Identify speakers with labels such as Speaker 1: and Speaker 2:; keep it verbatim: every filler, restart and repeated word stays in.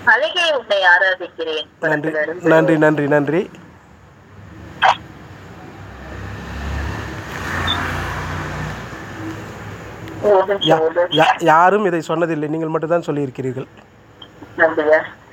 Speaker 1: அழகே உன்னை ஆராதிக்கிறேன்.
Speaker 2: நன்றி நன்றி நன்றி நன்றி. யாரும் இதை சொன்னதில்லை, நீங்கள் மட்டும்தான் சொல்லியிருக்கிறீர்கள்.
Speaker 1: நன்றியா.